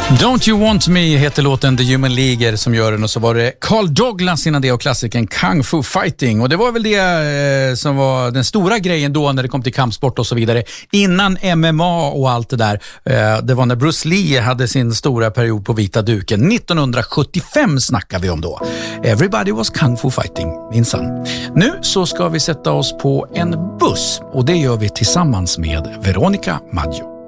Don't You Want Me heter låten The Human League som gör den, och så var det Carl Douglas innan det och klassikern Kung Fu Fighting, och det var väl det som var den stora grejen då när det kom till kampsport och så vidare, innan MMA och allt det där. Det var när Bruce Lee hade sin stora period på vita duken. 1975 snackar vi om då. Everybody was Kung Fu Fighting, minsann. Nu så ska vi sätta oss på en buss, och det gör vi tillsammans med Veronica Maggio.